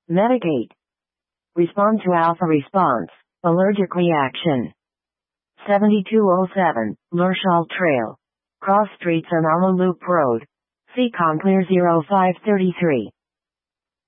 Medicate. Respond to alpha response. Allergic reaction. 7207, Lurshall Trail. Cross streets on Alma Loop Road. Seacon Clear 0533.